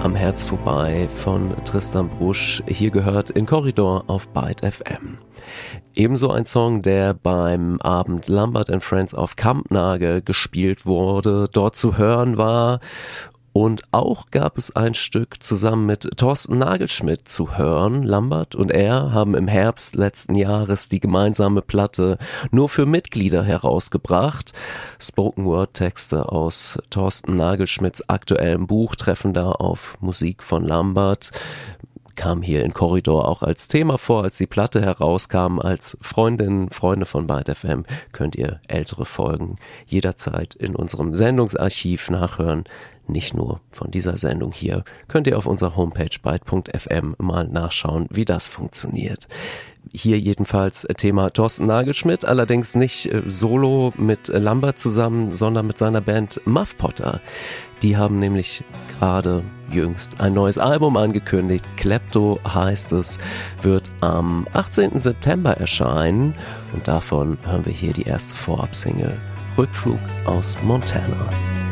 am Herz vorbei von Tristan Brusch, hier gehört in Korridor auf Byte FM. Ebenso ein Song, der beim Abend Lambert & Friends auf Kampnagel gespielt wurde, dort zu hören war. Und auch gab es ein Stück zusammen mit Thorsten Nagelschmidt zu hören. Lambert und er haben im Herbst letzten Jahres die gemeinsame Platte nur für Mitglieder herausgebracht. Spoken-Word-Texte aus Thorsten Nagelschmidts aktuellem Buch treffen da auf Musik von Lambert. Kam hier in Korridor auch als Thema vor, als die Platte herauskam. Als Freunde von Byte FM könnt ihr ältere Folgen jederzeit in unserem Sendungsarchiv nachhören. Nicht nur von dieser Sendung hier. Könnt ihr auf unserer Homepage byte.fm mal nachschauen, wie das funktioniert. Hier jedenfalls Thema Thorsten Nagelschmidt, allerdings nicht solo mit Lambert zusammen, sondern mit seiner Band Muff Potter. Die haben nämlich gerade jüngst ein neues Album angekündigt. Klepto heißt es, wird am 18. September erscheinen. Und davon hören wir hier die erste Vorabsingle, Rückflug aus Montana.